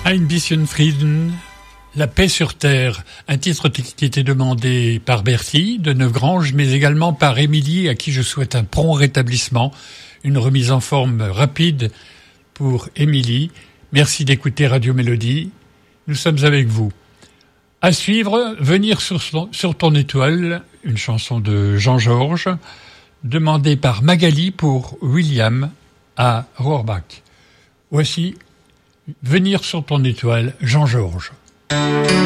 Ein bisschen Frieden, la paix sur terre, un titre qui était demandé par Bertie de Neuvgrange, mais également par Émilie, à qui je souhaite un prompt rétablissement, une remise en forme rapide pour Émilie. Merci d'écouter Radio Mélodie. Nous sommes avec vous. À suivre, Venir sur ton étoile, une chanson de Jean-Georges, demandée par Magali pour William à Rohrbach. Voici Venir sur ton étoile, Jean-Georges.